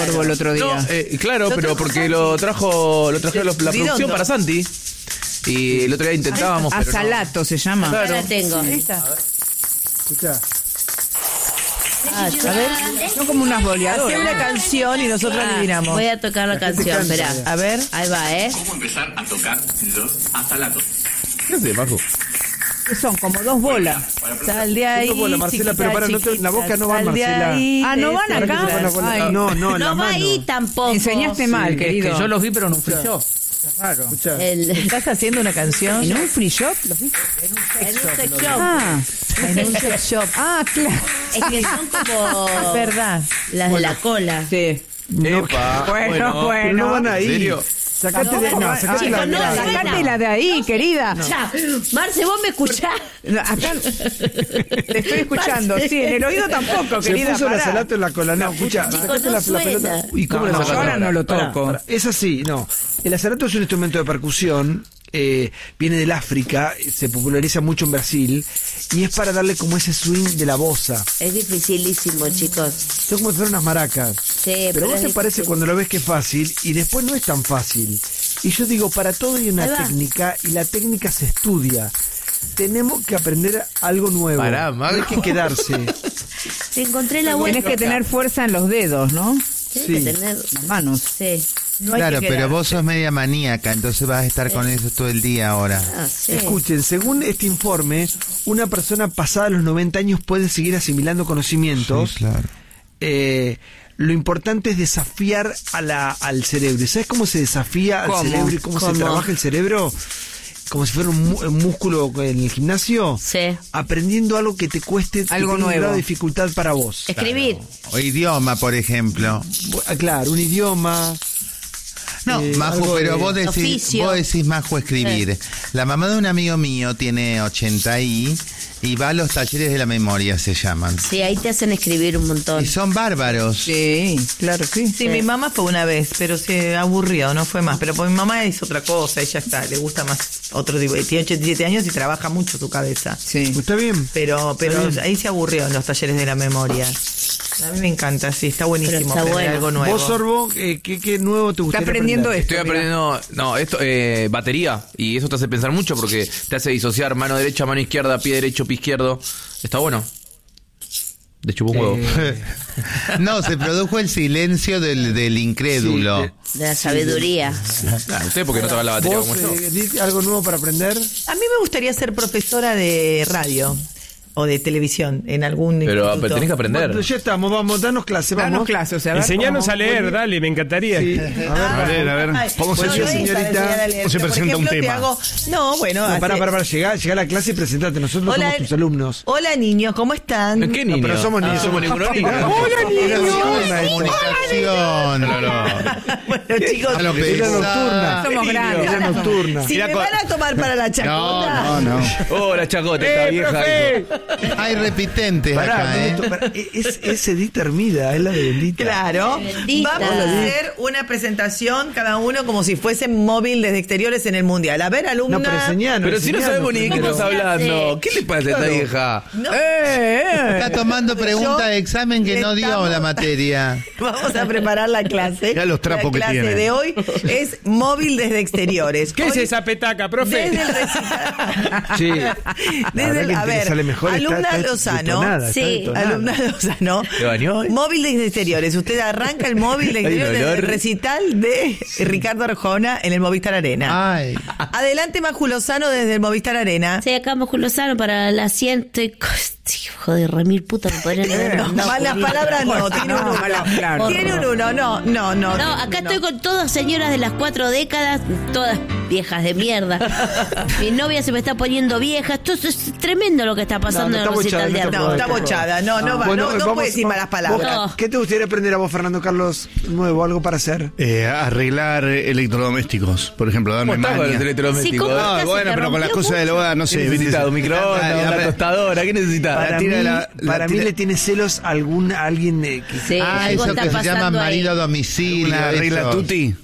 el otro día. No, claro, pero porque lo trajo la producción para Santi. Y el otro día intentábamos. Asalato se llama. Claro. Ahora tengo. Ahí está. A ver, son como unas boleadoras. Hace una canción y nosotros adivinamos. Voy a tocar la canción, esperá. A ver. Ahí va, ¿Cómo empezar a tocar los asalatos? ¿Qué hace, Paco? Son como dos bolas. Sal de ahí. Bola, Marcela, pero para, la boca no va, Marcela. ¿No van acá? Ay, no, No la va mano. ahí tampoco. Enseñaste mal, querido. Es que yo los vi, pero no fui yo. Raro. ¿Estás haciendo una canción? ¿En un free shop? ¿Los viste? En un sex shop. En un sex shop. Claro. Es que son como Es verdad. las de la cola. Sí. Epa, Bueno. Pero no van ahí. ¿En serio? Sacate Sacátela de ahí, querida. Ya, Marce, vos me escuchás. Acá te estoy escuchando. Sí, en el oído tampoco, Se querida. puso el pará. asalato en la cola. No, escucha, Chicos, sacate no la suena. pelota. Uy, ¿cómo la Yo sacás? ahora no lo Pará, toco. pará. Es así, no. El asalato es un instrumento de percusión, viene del África, se populariza mucho en Brasil y es para darle como ese swing de la bossa. Es dificilísimo, chicos. Son como si fueran unas maracas. Sí, Pero vos es te parece difícil. cuando lo ves que es fácil y después no es tan fácil. Y yo digo, para todo hay una Ahí va. técnica y la técnica se estudia. Tenemos que aprender algo nuevo. Pará, no hay que quedarse. Te encontré la vuelta. Tenés que tener fuerza en los dedos, ¿no? Tenés Sí. que tener. Las manos. Sí. No hay Claro, que pero quedarse. vos sos media maníaca, entonces vas a estar con eso todo el día ahora. Sí. Escuchen, según este informe, una persona pasada los 90 años puede seguir asimilando conocimientos. Sí, claro. Lo importante es desafiar al cerebro. ¿Y sabes cómo se desafía al ¿Cómo? cerebro y cómo se trabaja el cerebro? Como si fuera un músculo en el gimnasio. Sí. Aprendiendo algo que te cueste, que Algo tenga un nuevo. grado de dificultad para vos. Escribir. O idioma, por ejemplo. Claro, un idioma. No, Maju, algo pero de vos oficio. decís Maju escribir. La mamá de un amigo mío tiene 80 y va a los talleres de la memoria, se llaman. Sí, ahí te hacen escribir un montón. Y son bárbaros. Sí, claro, sí. Sí, mi mamá fue una vez, pero se aburrió, no fue más. Pero pues mi mamá es otra cosa, ella está, le gusta más otro tipo. Tiene 87 años y trabaja mucho su cabeza. Sí. ¿Está bien? Pero Está bien. ahí se aburrió en los talleres de la memoria. A mí me encanta, sí, está buenísimo Pero está aprender bueno. algo nuevo. Vos, Sorbo, ¿qué nuevo te gustaría aprendiendo aprender? esto. Estoy aprendiendo, batería. Y eso te hace pensar mucho porque te hace disociar mano derecha, mano izquierda, pie derecho, pie izquierdo. Está bueno. De chupo un huevo. No, se produjo el silencio del incrédulo. De la sabiduría. Ah, usted porque no toca la batería ¿Vos, como yo. algo nuevo para aprender? A mí me gustaría ser profesora de radio o de televisión en algún Pero instituto. tenés que aprender. Bueno, ya estamos, vamos, danos clase, vamos. Danos clases, o sea, a ver Enseñanos cómo- a leer, dale, me encantaría. Sí. A ver. ¿Cómo se Bueno, llama? señorita? ¿Cómo se presenta un tema? No, bueno. No, hace- para, llega a la clase y presentate, nosotros Hola, somos tus alumnos. Hola niños, ¿cómo están? ¿Qué niño? pero somos niños. somos ninguno niño. Hola, Comunicación. Bueno, chicos, A lo Era pesado. nocturna. Somos grandes. Era nocturna. si me van a tomar para la chacota. No. Hola, Chacota, esta vieja. Hay repitentes Pará, acá, ¿eh? pará, es Edith Hermida, es la de Bendita. Claro, Bendita. vamos a hacer una presentación cada uno como si fuese móvil desde exteriores en el mundial. A ver, alumna. No, pero enseñanos. Pero si no sabemos ni de qué ¿Cómo estás se hace? hablando. ¿Qué le pasa a esta vieja? No, Está tomando preguntas de examen que no dio Estamos- la materia. vamos a preparar la clase. Mirá los trapos que La clase tiene. de hoy es móvil desde exteriores. ¿Qué es Hoy, esa petaca, profe? Desde el recital. Sí. Desde el- a ver, sale mejor, alumna Lozano. Sí, Alumna Lozano. ¿Se bañó hoy? Móvil desde exteriores. Usted arranca el móvil de Hay un exteriores desde el olor. recital de Ricardo Arjona en el Movistar Arena. Ay. Adelante, Maju Lozano, desde el Movistar Arena. Sí, acá Maju Lozano para el asiento y... Joder, remil puta, me podrían haber mandado Malas por palabras no, tiene un No, uno. malas palabras. Tiene un uno, no. No, acá estoy con todas señoras de las 4 décadas, todas viejas de mierda. Mi novia se me está poniendo vieja. Esto es tremendo lo que está pasando No, en el recital de está No, Arjona. está bochada, no va, Bueno, no vamos- puede decir malas palabras. No. ¿Qué te gustaría aprender a vos, Fernando Carlos, nuevo, algo para hacer? Arreglar electrodomésticos, por ejemplo, darme ¿Cómo estás con maña. el electrodoméstico? Sí, ¿cómo Ah, estás? bueno, ¿Se te pero con las rompió cosas del hogar, no ¿Qué sé. necesitas? ¿Un ¿viste? microondas? ¿Una tostadora? ¿Qué necesitas? Para mí, tira la le tiene celos a alguien que... Sí, Ah, algo eso está que se llama pasando ahí. marido a domicilio. Una regla eso. tuti.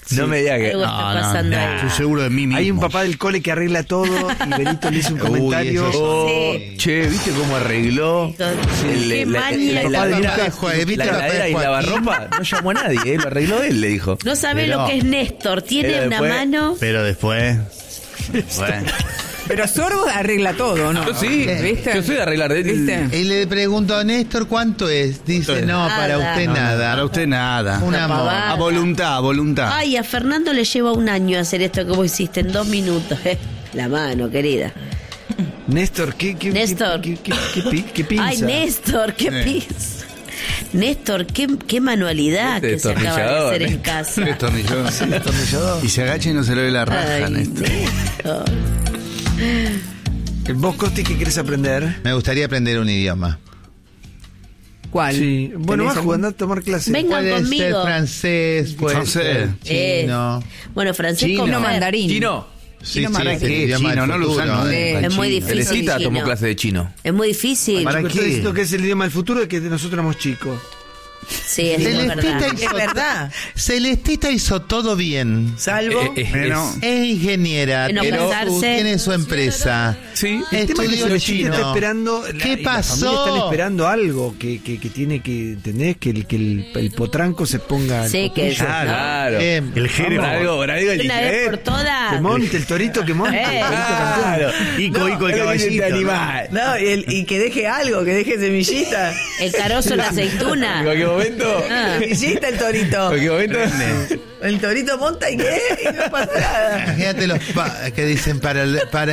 No me digas que... Algo está pasando ahí. Estoy seguro de mí mismo. Hay un papá del cole que arregla todo y Benito le hizo un comentario. Oh, Sí. che, ¿viste cómo arregló? Qué maña. el papá de Lucas Lucas, Juárez, ¿viste La el papá heladera de y Joaquín? lavarropa no llamó a nadie, lo arregló él, le dijo. No sabe Pero- lo que es Néstor. Tiene Pero una después- mano. Pero después... Bueno. Pero Sorbo arregla todo, ¿no? Yo sí, ¿Viste? yo soy de arreglar. ¿Viste? Y le pregunto a Néstor cuánto es. Dice, no, para Nada. usted No, nada. Para usted nada. Un amor. pavada. A voluntad, a voluntad. Ay, a Fernando le lleva un año hacer esto que vos hiciste en 2 minutos. La mano, querida. Néstor, ¿qué Néstor. qué pinza? Ay, Néstor, qué pis. Néstor, qué manualidad Este que se acaba de destornillador, hacer en ¿eh? casa. Destornillador. Destornillador. Y se agacha y no se le ve la raja, Ay, Néstor. Néstor. ¿Vos, Costi, qué querés aprender? Me gustaría aprender un idioma. ¿Cuál? Sí. Bueno, ¿Tenés vas jugando a tomar clases. Venga Puede conmigo. ser francés, puede Francés. ser chino. Bueno, francés Chino. con Chino Fer. mandarín. Chino. Sí, Chino sí, para es qué, el idioma chino, del no lo futuro, usan, ¿no? ¿eh? Es muy difícil. Teresita tomó chino. clase de chino. Es muy difícil. ¿Para Chico, qué? estoy diciendo que es el idioma del futuro de que nosotros éramos chicos. Sí, es verdad. Celestita Es verdad. Celestita hizo todo bien. Salvo. Bueno, Es ingeniera, De no pero casarse. tiene su empresa. Sí. El tema es que Estudió Celestita está chino. esperando. ¿Qué y la familia pasó? están esperando algo que tiene que. ¿Entendés? Que el potranco se ponga. Sí, que potrillo. Claro. el género. Por algo el Una vez por diferente. Que todas. monte, el torito que monte. El torito campeón. Claro. Ico el caballito. animal. No, y que deje algo, que deje semillita. El carozo, la aceituna. En cualquier momento. Ah. Semillita el torito. En cualquier momento. El torito monta y qué, y no pasa nada. Imagínate los que dicen para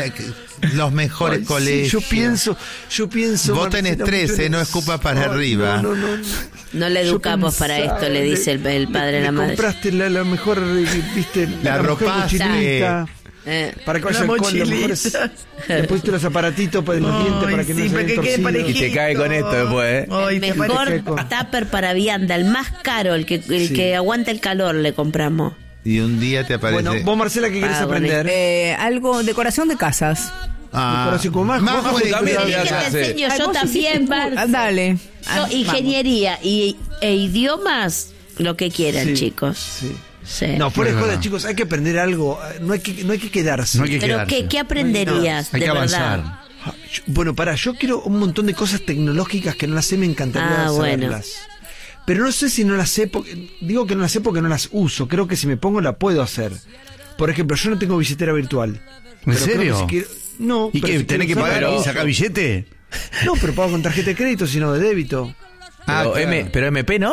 los mejores Ay, sí, colegios. yo pienso. Vos tenés Marcela, 13, mucho en no eso. escupa para Ay, arriba. No. No le Yo educamos para pensaba, esto, le dice el padre a la le madre. compraste la mejor, viste, La mejor ropaste. mochilita. Para que vaya Una al cole, los mejores. mochilita. Le pusiste los aparatitos para los dientes para que no se para vean que quede torcidos. parejito. Y te cae con esto después, ¿eh? Ay, El te mejor parece- seco. tupper para vianda, el más caro, el que aguanta el calor, le compramos. Y un día te aparece. Bueno, vos, Marcela, ¿qué querés Ah, bueno. aprender? Algo, decoración de casas. Decoración con más más juego, también. cuidado. ¿Querés que te hacer. enseño Ay, yo vos también, Bar? Dale. Yo, ingeniería e idiomas, lo que quieran, Sí, chicos. sí. Sí. No, fuera de Es joda, verdad. chicos, hay que aprender algo. No hay que quedarse. No hay que Pero quedarse. ¿qué aprenderías Hay de que verdad? avanzar. Bueno, yo quiero un montón de cosas tecnológicas que no las sé, me encantaría Ah, bueno. saberlas. Pero no sé si no las sé, digo que no las sé porque no las uso. Creo que si me pongo la puedo hacer. Por ejemplo, yo no tengo billetera virtual. ¿En Pero creo serio? que si quiero- no. ¿Y pero qué? si ¿Tenés que quiero pagar usarla, y sacar billete? No, pero pago con tarjeta de crédito, sino de débito. Pero, pero MP, ¿no?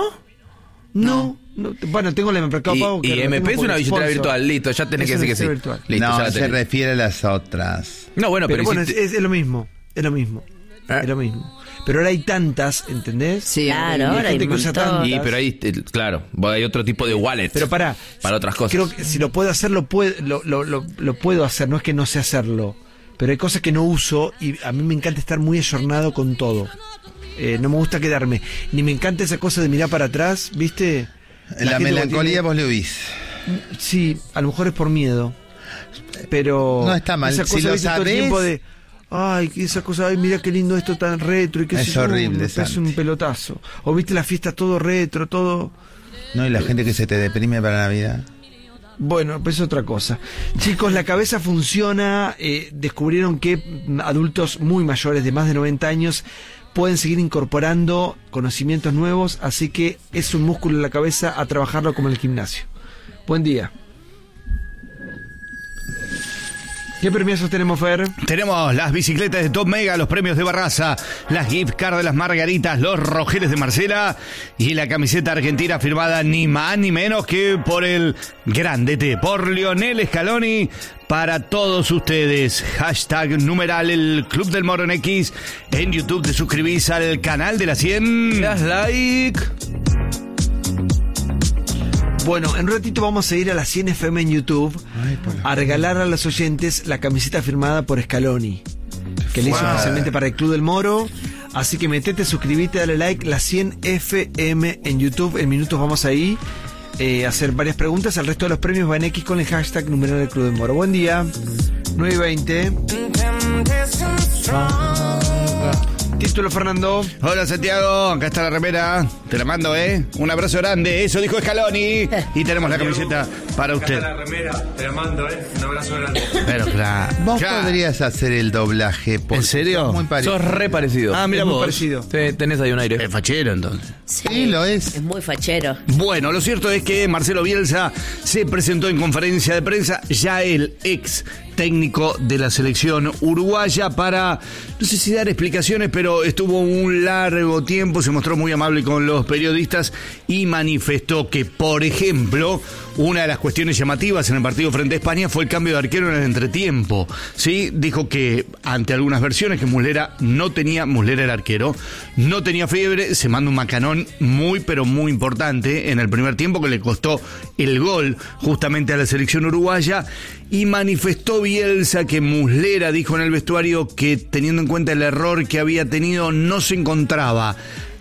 No. Bueno, tengo la Mercado Pago. Y que la MP tengo es por una billetera sponsor. virtual. Listo, ya tenés Es que una decir que sí. billetera virtual. Listo, ya No, la se tenés. refiere a las otras. No, bueno, Pero bueno, hiciste- es lo mismo. Es lo mismo. Ah. Es lo mismo. Pero ahora hay tantas, ¿entendés? Sí, Claro, Y hay ahora hay gente un que usa montón. tantas. Y, pero ahí, claro, hay otro tipo de wallet. Pero para otras cosas. Creo que si lo puedo hacer, lo puedo hacer. No es que no sé hacerlo. Pero hay cosas que no uso y a mí me encanta estar muy ayornado con todo. No me gusta quedarme. Ni me encanta esa cosa de mirar para atrás, ¿viste? La gente melancolía tiene- vos le huís. Sí, a lo mejor es por miedo. Pero... No está mal. Esa Si cosa, lo ¿viste? Todo el sabés- tiempo de... Ay, esa cosa, ay, mira qué lindo esto tan retro y qué Es sé yo, horrible, me parece un Santi. pelotazo. O viste la fiesta todo retro, todo... No, y la gente que se te deprime para Navidad. Bueno, pues es otra cosa. Chicos, la cabeza funciona. Descubrieron que adultos muy mayores, de más de 90 años, pueden seguir incorporando conocimientos nuevos. Así que es un músculo en la cabeza a trabajarlo como en el gimnasio. Buen día. ¿Qué premios tenemos, Fer? Tenemos las bicicletas de Top Mega, los premios de Barraza, las gift card de las Margaritas, los rojeles de Marcela y la camiseta argentina firmada ni más ni menos que por el grandete, por Lionel Scaloni. Para todos ustedes, hashtag numeral el Club del Moro en X. En YouTube te suscribís al canal de la 100. Das like. Bueno, en un ratito vamos a ir a la 100 FM en YouTube a regalar a los oyentes la camiseta firmada por Scaloni, que le hizo especialmente para el Club del Moro. Así que metete, suscribite, dale like, la 100 FM en YouTube. En minutos vamos ahí a hacer varias preguntas. El resto de los premios va en X con el hashtag numeral del Club del Moro. Buen día, 9:20. Título, Fernando. Hola Santiago, acá está la remera. Te la mando, Un abrazo grande, eso dijo Scaloni. Y tenemos la camiseta para usted. Acá está la remera, te la mando, Un abrazo grande. Pero claro. Vos podrías hacer el doblaje. ¿En serio? Sos muy parecido. Sos re parecido. Ah, mira Es muy vos. parecido. Sí, tenés ahí un aire. Es fachero entonces. Sí, lo es. Es muy fachero. Bueno, lo cierto es que Marcelo Bielsa se presentó en conferencia de prensa, ya el ex técnico de la selección uruguaya, para, no sé si dar explicaciones, pero estuvo un largo tiempo, se mostró muy amable con los periodistas y manifestó que, por ejemplo, una de las cuestiones llamativas en el partido frente a España fue el cambio de arquero en el entretiempo. ¿Sí? Dijo que ante algunas versiones que Muslera el arquero, no tenía fiebre, se manda un macanón muy pero muy importante en el primer tiempo que le costó el gol justamente a la selección uruguaya, y manifestó Bielsa que Muslera dijo en el vestuario que, teniendo en cuenta el error que había tenido, no se encontraba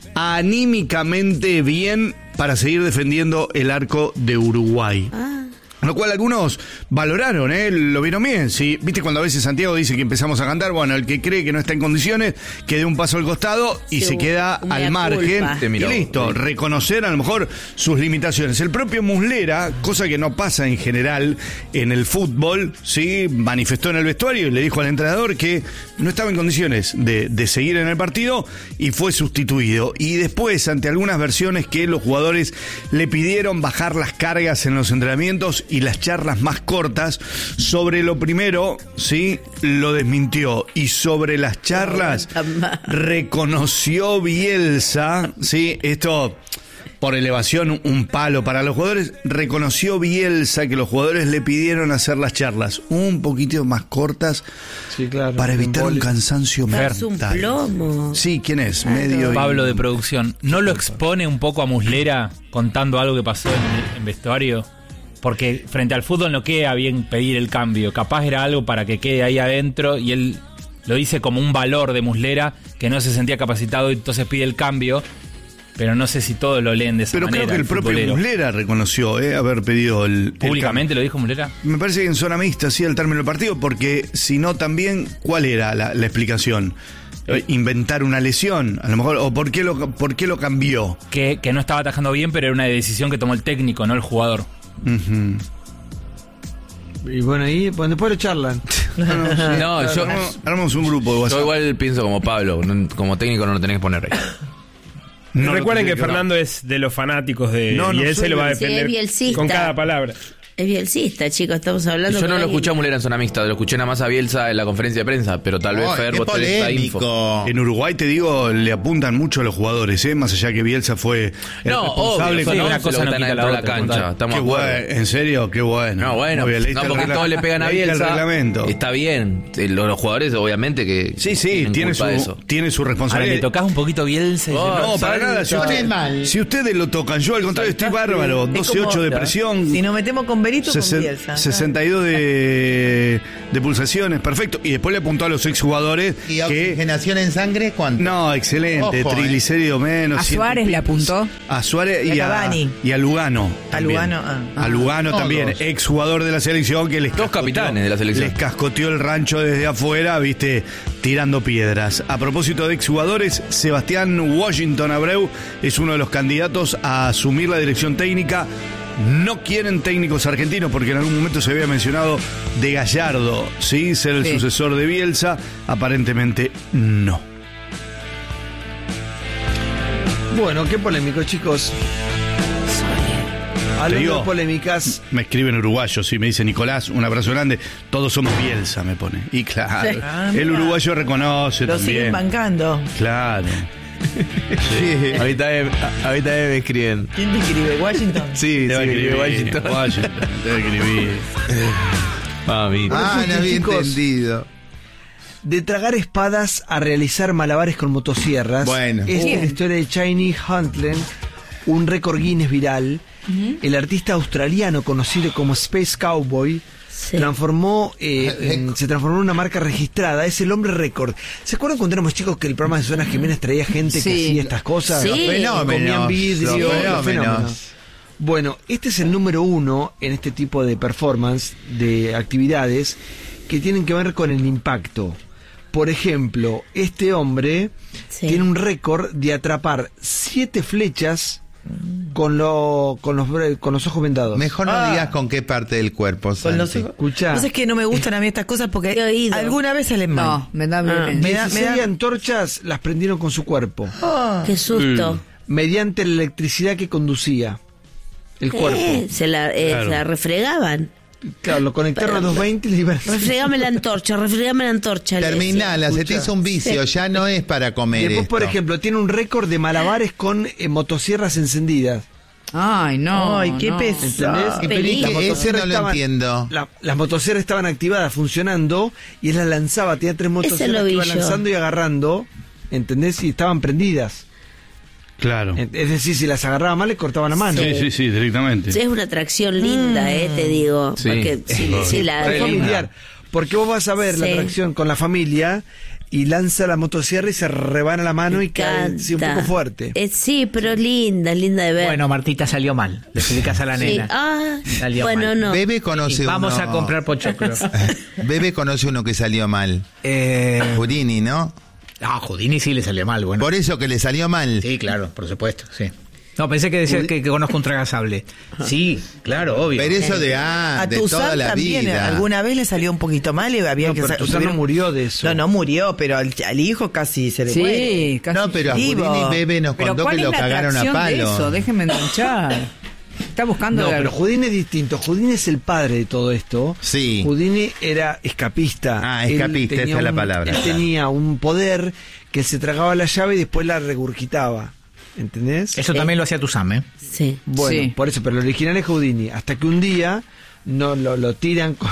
anímicamente bien para seguir defendiendo el arco de Uruguay. Lo cual algunos valoraron, lo vieron bien. ¿Sí? ¿Viste cuando a veces Santiago dice que empezamos a cantar? Bueno, el que cree que no está en condiciones, que dé un paso al costado y se queda al margen. Y listo, reconocer a lo mejor sus limitaciones. El propio Muslera, cosa que no pasa en general en el fútbol, ¿sí? Manifestó en el vestuario y le dijo al entrenador que no estaba en condiciones de seguir en el partido y fue sustituido. Y después, ante algunas versiones que los jugadores le pidieron bajar las cargas en los entrenamientos y las charlas más cortas, sobre lo primero, sí, lo desmintió, y sobre las charlas reconoció Bielsa, sí, esto por elevación un palo para los jugadores, reconoció Bielsa que los jugadores le pidieron hacer las charlas un poquito más cortas, sí, claro, para evitar un cansancio Es un mental. plomo. Sí, ¿quién es? Medio Pablo de producción. ¿No lo expone un poco a Muslera contando algo que pasó en vestuario? Porque frente al fútbol no queda bien pedir el cambio. Capaz era algo para que quede ahí adentro, y él lo dice como un valor de Muslera, que no se sentía capacitado y entonces pide el cambio. Pero no sé si todos lo leen de esa manera. Pero creo que el propio futbolero. Muslera reconoció haber pedido el ¿Públicamente lo dijo Muslera? Me parece que en zona mixta, sí, al término del partido, porque si no también, ¿cuál era la explicación? Inventar una lesión, a lo mejor, o ¿por qué lo cambió? Que no estaba atajando bien, pero era una decisión que tomó el técnico, no el jugador. Uh-huh. Y bueno, ahí después lo charlan. No, yo armamos un grupo de WhatsApp. Yo igual pienso como Pablo, como técnico no lo tenés que poner ahí. No, recuerden que Fernando es de los fanáticos de Bielsa y lo va a defender con cada palabra. Es bielsista, chicos, estamos hablando. Yo no lo alguien. escuché a Muslera en zona mixta, lo escuché nada más a Bielsa en la conferencia de prensa, pero tal vez Fer, vos tenés esta info. En Uruguay, te digo, le apuntan mucho a los jugadores, más allá que Bielsa fue el responsable. Obvio, una cosa no quita la otra, cancha. Estamos Qué bueno, en serio, qué bueno. No, bueno, bien, no, porque todos le pegan a leíste Bielsa. el reglamento. Está bien, los jugadores obviamente que Sí, tiene su Ahora responsabilidad. le tocás un poquito Bielsa y No, para nada. Si ustedes lo tocan, yo al contrario estoy bárbaro. 12-8 de presión. Si nos metemos con Berito, con Bielsa. 62 de pulsaciones, perfecto. Y después le apuntó a los exjugadores. ¿Y oxigenación en sangre cuánto? No, excelente. Ojo, triglicéridos menos. A Suárez le apuntó. A Suárez y a Lugano. A Lugano, A Lugano todos. también, exjugador de la selección, que Dos capitanes de la selección. Les cascoteó el rancho desde afuera, viste, tirando piedras. A propósito de exjugadores, Sebastián Washington Abreu es uno de los candidatos a asumir la dirección técnica. No quieren técnicos argentinos porque en algún momento se había mencionado de Gallardo, ¿sí? Ser el sucesor de Bielsa. Aparentemente no. Bueno, qué polémico, chicos. Hablando de polémicas. Me escriben uruguayos, sí, me dice Nicolás, un abrazo grande. Todos somos Bielsa, me pone. Y claro, el uruguayo reconoce lo también. siguen bancando. Claro. Sí. Ahorita me escriben. ¿Quién te escribe? ¿Washington? Sí, Te va a escribir Washington. Te va a escribir. Mami. No había chicos. entendido. De tragar espadas a realizar malabares con motosierras. Bueno. Esta es la historia de Cheyenne Huntley, un récord Guinness viral. El artista australiano conocido como Space Cowboy se transformó en una marca registrada. Es el hombre récord. ¿Se acuerdan cuando éramos chicos que el programa de Zonas Jiménez traía gente que hacía estas cosas? Sí. Los fenómenos. Comían vidrio, Los fenómenos. Bueno, este es el número 1 en este tipo de performance, de actividades que tienen que ver con el impacto. por ejemplo, este hombre tiene un récord de atrapar 7 flechas con los ojos vendados. Mejor no digas con qué parte del cuerpo, Santi. Escuchá. No sé, es que no me gustan a mí estas cosas porque alguna vez salen mal. No, me da bien. 16 antorchas las prendieron con su cuerpo. Qué susto. Mediante la electricidad que conducía el cuerpo. Se la refregaban. Claro, lo conectaron a 220 y le iban a... Refregame la antorcha. Terminala, se te hizo un vicio, ya no es para comer. Después, esto. por ejemplo, tiene un récord de malabares con motosierras encendidas. Ay, no. Ay, qué pesado. ¿Entendés? Ese no lo entiendo. Las motosierras estaban activadas, funcionando, y él las lanzaba. Tenía 3 motosierras que iba lanzando y agarrando, ¿entendés? Y estaban prendidas. Claro. Es decir, si las agarraba mal, le cortaban la mano. Sí, directamente. Sí, es una atracción linda, te digo. Sí. Porque si la familiar. Porque vos vas a ver la atracción con la familia y lanza la motosierra y se rebana la mano y cae un poco fuerte. Sí, pero linda de ver. Bueno, Martita salió mal. Le explicas a la nena. Salió bueno, mal. no. Bebe conoce uno. Vamos a comprar pochoclo. Bebe conoce uno que salió mal. Houdini, ¿no? Houdini sí le salió mal, bueno. Por eso que le salió mal. Sí, claro, por supuesto, sí. No, pensé que decía que conozco un tragasable. Sí, claro, obvio. Pero eso de toda la también, vida. Alguna vez le salió un poquito mal y había que... Pero Tuzán no murió de eso. No murió, pero al hijo casi se le muere. Sí, casi. No, pero a Houdini Bebe nos contó que lo cagaron a palo. Eso? Déjenme enganchar. Está buscando... No, pero Houdini es distinto. Houdini es el padre de todo esto. Sí. Houdini era escapista. Escapista, esa es la palabra. Él tenía un poder que se tragaba la llave y después la regurgitaba. ¿Entendés? Eso también lo hacía Tuzán, ¿eh? Sí. Bueno, por eso, pero el original es Houdini. Hasta que un día no lo tiran con...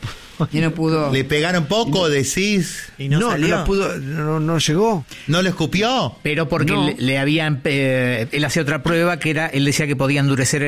Y no pudo... ¿Le pegaron poco, decís? Y no salió. No llegó. ¿No lo escupió? Pero porque le habían... él hacía otra prueba que era... Él decía que podía endurecer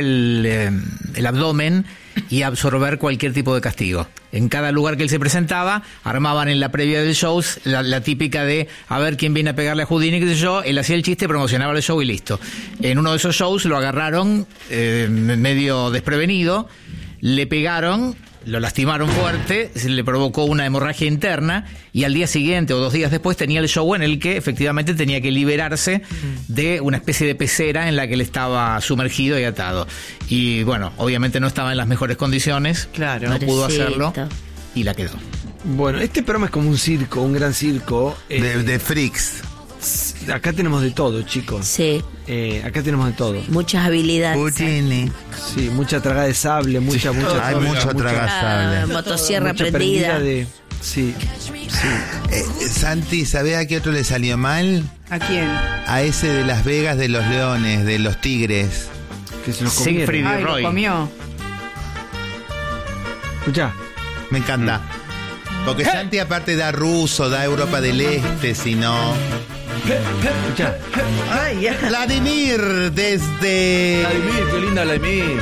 el abdomen y absorber cualquier tipo de castigo. En cada lugar que él se presentaba, armaban en la previa del show la típica de a ver quién viene a pegarle a Houdini, qué sé yo. Él hacía el chiste, promocionaba el show y listo. En uno de esos shows lo agarraron medio desprevenido, le pegaron, lo lastimaron fuerte, se le provocó una hemorragia interna y al día siguiente o 2 días después tenía el show en el que efectivamente tenía que liberarse de una especie de pecera en la que él estaba sumergido y atado. Y bueno, obviamente no estaba en las mejores condiciones, claro, no pudo hacerlo y la quedó. Bueno, este programa es como un circo, un gran circo. De freaks. Acá tenemos de todo, chicos. Sí. Acá tenemos de todo. Muchas habilidades. Houdini. Sí, mucha tragada de sable, mucha hay mucha tragada de sable. Motosierra prendida. Sí. Santi, ¿sabés a qué otro le salió mal? ¿A quién? A ese de Las Vegas, de los leones, de los tigres. Que se los comieron. Siegfried Ay, Roy. lo comió. Escuchá. Me encanta. Porque Santi aparte da ruso, da Europa del Este, si no... Escuchá. Vladimir, desde... Vladimir, qué linda Vladimir.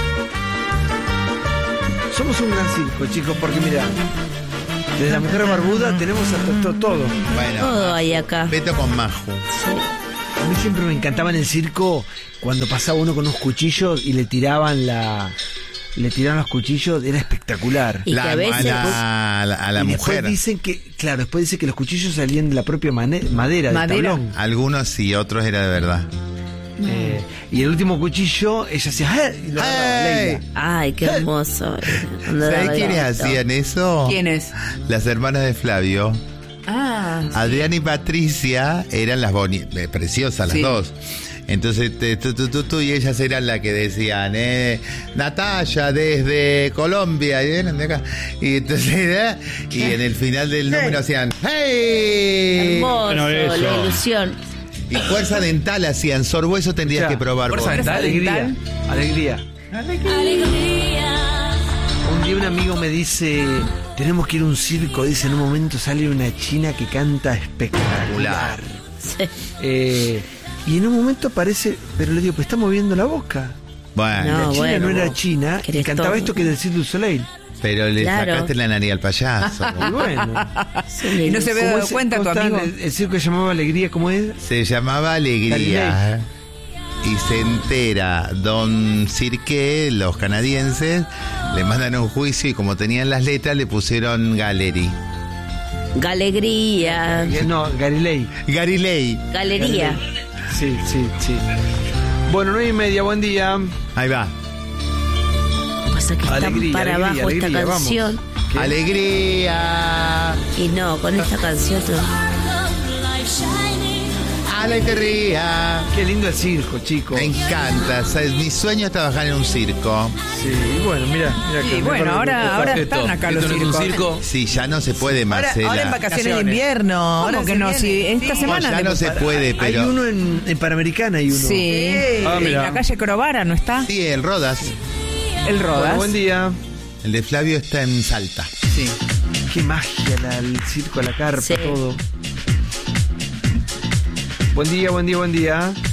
Somos un gran circo, chicos, porque mira, desde la mujer barbuda tenemos hasta todo. Bueno, Todo hay acá. Beto con Maju. A mí siempre me encantaba en el circo cuando pasaba uno con unos cuchillos y le tiraban los cuchillos, era espectacular. Y que a veces a la y mujer. Después dicen que los cuchillos salían de la propia madera. Del tablón. Algunos sí, otros era de verdad. Y el último cuchillo, ella hacía... y lo agarraba Leila. Ay, qué hermoso. ¿Sabés quiénes hacían eso? ¿Quiénes? Las hermanas de Flavio. Ah, sí. Adriana y Patricia eran las preciosas las dos. Entonces tú y ellas eran las que decían Natalia desde Colombia y eran de acá. Y entonces y en el final del número hacían ¡hey! Hermoso, Bueno, eso. la ilusión. Y fuerza dental hacían. Sorbo, eso tendrías que probar vos. Alegría. Un día un amigo me dice, tenemos que ir a un circo. Dice, en un momento sale una china que canta espectacular. Sí. Y en un momento aparece, pero le digo, pues está moviendo la boca. Bueno, La china no era china y cantaba todo. esto que es del Cirque du Soleil. pero le Claro. sacaste la nariz al payaso. Y bueno. Y no se había dado cuenta tu amigo. El circo se llamaba Alegría, ¿cómo es? Se llamaba Alegría. Y se entera Don Cirque, los canadienses, le mandan un juicio y como tenían las letras le pusieron Gallery. Galegría. No, Garilei. Galería. Sí. Bueno, 9:30, buen día. Ahí va. Pasa que está Alegría, para alegría, abajo esta alegría, canción. ¿Qué? Alegría. Y no, con esta canción no. Alegría. Qué lindo el circo, chicos. Me encanta. ¿Sabes? Mi sueño es trabajar en un circo. Sí, bueno, mira Sí, bueno, ahora están acá los ¿Esto no es un circos. circo? Sí, ya no se puede, Marcela. Ahora en vacaciones de invierno. ¿Cómo Ahora que se no? viene. Si esta No, semana... ya no se puede, Hay pero... uno en Panamericana, hay uno. Sí. Ah, En mira. la calle Crovara, ¿no está? Sí, el Rodas. El Bueno, Rodas. buen día. El de Flavio está en Salta. Sí. Qué magia el circo, la carpa, Sí. todo. Buen día.